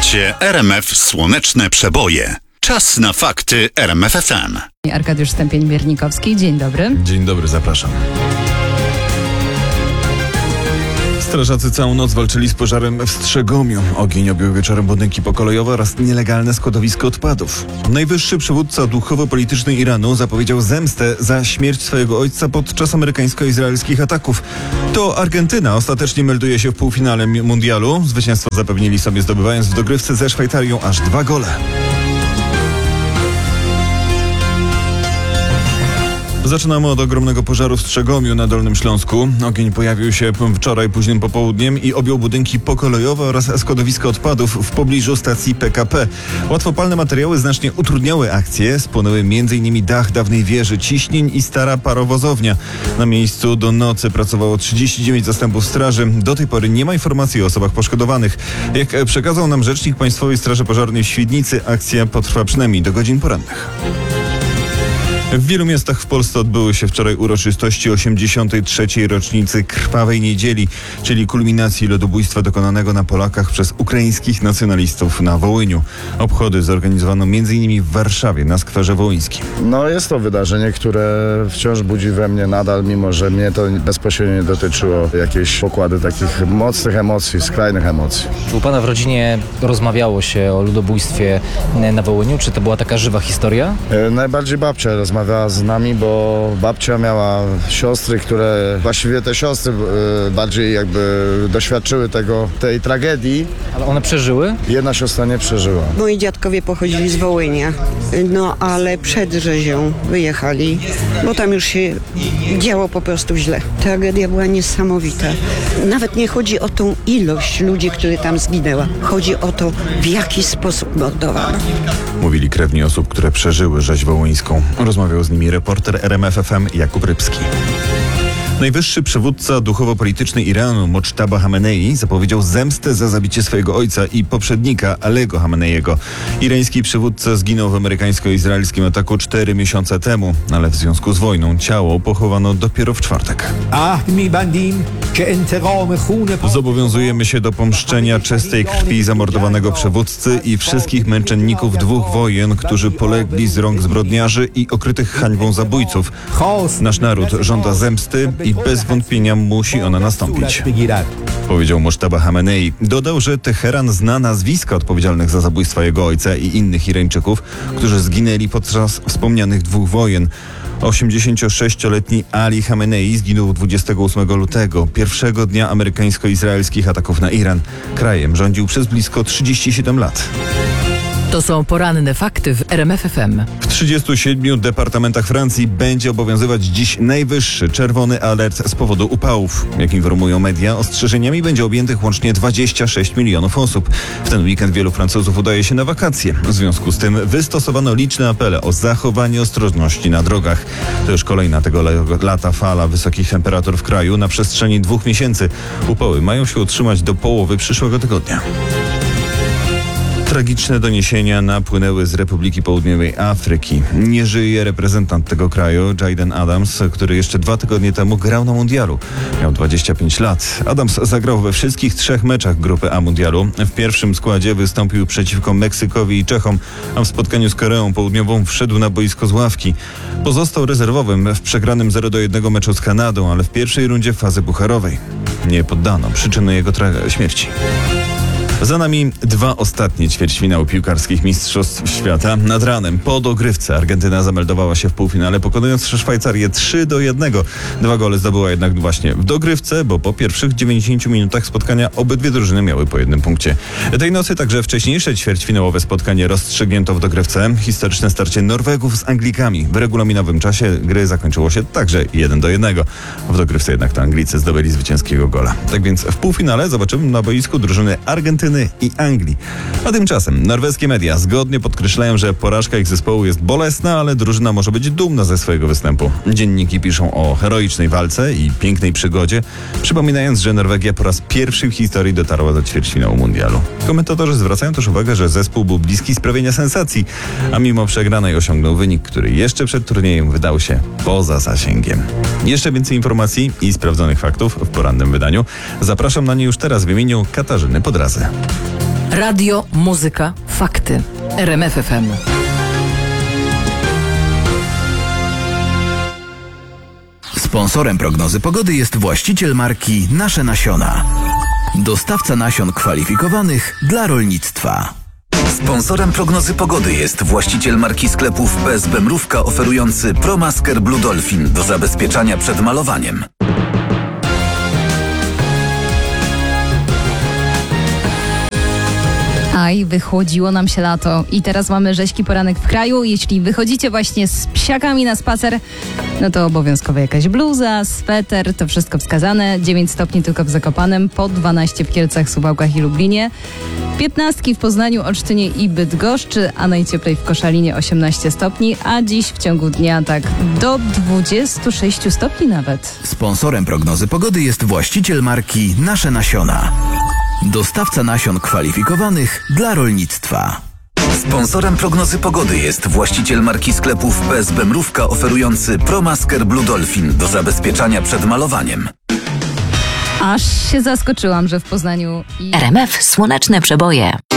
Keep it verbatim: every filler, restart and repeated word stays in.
Słuchacie R M F Słoneczne Przeboje. Czas na fakty R M F F M. Arkadiusz Stępień-Miernikowski, dzień dobry. Dzień dobry, zapraszam. Strażacy całą noc walczyli z pożarem w Strzegomiu. Ogień objął wieczorem budynki pokolejowe oraz nielegalne składowisko odpadów. Najwyższy przywódca duchowo-polityczny Iranu zapowiedział zemstę za śmierć swojego ojca podczas amerykańsko-izraelskich ataków. To Argentyna ostatecznie melduje się w półfinale mundialu. Zwycięstwo zapewnili sobie, zdobywając w dogrywce ze Szwajcarią aż dwa gole. Zaczynamy od ogromnego pożaru w Strzegomiu na Dolnym Śląsku. Ogień pojawił się wczoraj późnym popołudniem i objął budynki pokolejowe oraz składowisko odpadów w pobliżu stacji P K P. Łatwopalne materiały znacznie utrudniały akcję. Spłonęły m.in. dach dawnej wieży ciśnień i stara parowozownia. Na miejscu do nocy pracowało trzydzieści dziewięć zastępów straży. Do tej pory nie ma informacji o osobach poszkodowanych. Jak przekazał nam rzecznik Państwowej Straży Pożarnej w Świdnicy, akcja potrwa przynajmniej do godzin porannych. W wielu miastach w Polsce odbyły się wczoraj uroczystości osiemdziesiątej trzeciej rocznicy Krwawej Niedzieli, czyli kulminacji ludobójstwa dokonanego na Polakach przez ukraińskich nacjonalistów na Wołyniu. Obchody zorganizowano między innymi w Warszawie, na Skwerze Wołyńskim. No jest to wydarzenie, które wciąż budzi we mnie nadal, mimo że mnie to bezpośrednio nie dotyczyło jakieś pokłady takich mocnych emocji, skrajnych emocji. U pana w rodzinie rozmawiało się o ludobójstwie na Wołyniu? Czy to była taka żywa historia? E, najbardziej babcia rozmawiała z nami, bo babcia miała siostry, które właściwie te siostry e, bardziej jakby doświadczyły tego, tej tragedii. Ale one przeżyły? Jedna siostra nie przeżyła. Moi dziadkowie pochodzili z Wołynia, no ale przed rzezią wyjechali, bo tam już się działo po prostu źle. Tragedia była niesamowita. Nawet nie chodzi o tą ilość ludzi, którzy tam zginęła. Chodzi o to, w jaki sposób mordowano. Mówili krewni osób, które przeżyły rzeź wołyńską. Rozmawiał z nimi reporter R M F F M Jakub Rybski. Najwyższy przywódca duchowo-polityczny Iranu, Mochtaba Hamenei, zapowiedział zemstę za zabicie swojego ojca i poprzednika, Alego Hameneiego. Irański przywódca zginął w amerykańsko-izraelskim ataku cztery miesiące temu, ale w związku z wojną ciało pochowano dopiero w czwartek. Zobowiązujemy się do pomszczenia czystej krwi zamordowanego przywódcy i wszystkich męczenników dwóch wojen, którzy polegli z rąk zbrodniarzy i okrytych hańbą zabójców. Nasz naród żąda zemsty i bez wątpienia musi ona nastąpić, powiedział Mochtaba Hamenei. Dodał, że Teheran zna nazwiska odpowiedzialnych za zabójstwa jego ojca i innych Irańczyków, którzy zginęli podczas wspomnianych dwóch wojen. osiemdziesięciosześcioletni Ali Hamenei zginął dwudziestego ósmego lutego, pierwszego dnia amerykańsko-izraelskich ataków na Iran. Krajem rządził przez blisko trzydzieści siedem lat. To są poranne fakty w R M F F M. W trzydziestu siedmiu departamentach Francji będzie obowiązywać dziś najwyższy czerwony alert z powodu upałów. Jak informują media, ostrzeżeniami będzie objętych łącznie dwadzieścia sześć milionów osób. W ten weekend wielu Francuzów udaje się na wakacje. W związku z tym wystosowano liczne apele o zachowanie ostrożności na drogach. To już kolejna tego lata fala wysokich temperatur w kraju na przestrzeni dwóch miesięcy. Upały mają się utrzymać do połowy przyszłego tygodnia. Tragiczne doniesienia napłynęły z Republiki Południowej Afryki. Nie żyje reprezentant tego kraju, Jayden Adams, który jeszcze dwa tygodnie temu grał na mundialu. Miał dwadzieścia pięć lat. Adams zagrał we wszystkich trzech meczach grupy A mundialu. W pierwszym składzie wystąpił przeciwko Meksykowi i Czechom, a w spotkaniu z Koreą Południową wszedł na boisko z ławki. Pozostał rezerwowym w przegranym zero do jednego meczu z Kanadą, ale w pierwszej rundzie fazy pucharowej nie poddano przyczyny jego tra- śmierci. Za nami dwa ostatnie ćwierćfinały piłkarskich Mistrzostw Świata. Nad ranem po dogrywce Argentyna zameldowała się w półfinale, pokonując Szwajcarię trzy do jednego. Dwa gole zdobyła jednak właśnie w dogrywce, bo po pierwszych dziewięćdziesięciu minutach spotkania obydwie drużyny miały po jednym punkcie. Tej nocy także wcześniejsze ćwierćfinałowe spotkanie rozstrzygnięto w dogrywce. Historyczne starcie Norwegów z Anglikami. W regulaminowym czasie gry zakończyło się także jeden do jednego. W dogrywce jednak to Anglicy zdobyli zwycięskiego gola. Tak więc w półfinale zobaczymy na boisku drużyny Argentyny i Anglii. A tymczasem norweskie media zgodnie podkreślają, że porażka ich zespołu jest bolesna, ale drużyna może być dumna ze swojego występu. Dzienniki piszą o heroicznej walce i pięknej przygodzie, przypominając, że Norwegia po raz pierwszy w historii dotarła do ćwierćfinału mundialu. Komentatorzy zwracają też uwagę, że zespół był bliski sprawienia sensacji, a mimo przegranej osiągnął wynik, który jeszcze przed turniejem wydał się poza zasięgiem. Jeszcze więcej informacji i sprawdzonych faktów w porannym wydaniu. Zapraszam na nie już teraz w imieniu Katarzyny Podrazy. Radio, muzyka, fakty. R M F F M. Sponsorem prognozy pogody jest właściciel marki Nasze Nasiona. Dostawca nasion kwalifikowanych dla rolnictwa. Sponsorem prognozy pogody jest właściciel marki sklepów B S B Mrówka oferujący ProMasker Blue Dolphin do zabezpieczania przed malowaniem. Aj, wychłodziło nam się lato i teraz mamy rzeźki poranek w kraju. Jeśli wychodzicie właśnie z psiakami na spacer, no to obowiązkowo jakaś bluza, sweter, to wszystko wskazane. dziewięć stopni tylko w Zakopanem, po dwanaście w Kielcach, Suwałkach i Lublinie. piętnastki w Poznaniu, Olsztynie i Bydgoszczy, a najcieplej w Koszalinie osiemnaście stopni, a dziś w ciągu dnia tak do dwudziestu sześciu stopni nawet. Sponsorem prognozy pogody jest właściciel marki Nasze Nasiona. Dostawca nasion kwalifikowanych dla rolnictwa. Sponsorem prognozy pogody jest właściciel marki sklepów B S B Mrówka oferujący ProMasker Blue Dolphin do zabezpieczania przed malowaniem. Aż się zaskoczyłam, że w Poznaniu i... R M F Słoneczne Przeboje.